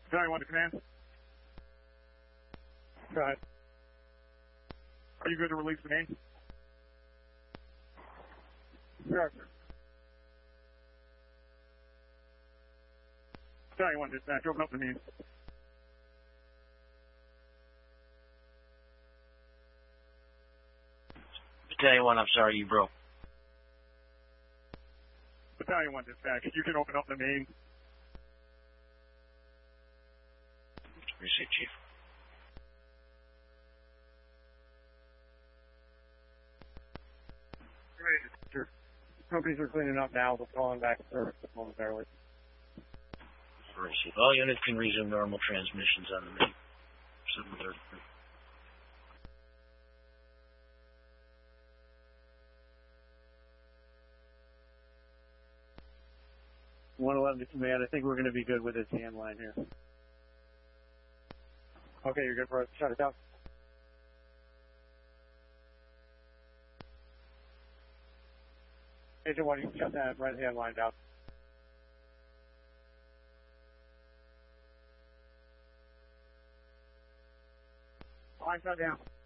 Battalion 1 to command. Go ahead. Are you good to release the main? Sure. Battalion 1 dispatch, open up the main. Battalion 1, I'm sorry, you broke. Battalion 1 dispatch, you can open up the main. Receive, Chief. Sure. Companies are cleaning up now, but calling back service momentarily. Receive. All units can resume normal transmissions on the main. 733. 111 to command. I think we're going to be good with this hand line here. Okay, you're good for us. Shut it down. Agent 1, you can shut that right hand line down. Line shut down.